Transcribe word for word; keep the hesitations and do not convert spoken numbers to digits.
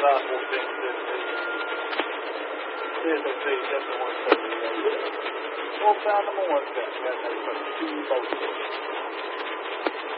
that will think that there's a big difference. Well, found them on that. That's how you put two boats.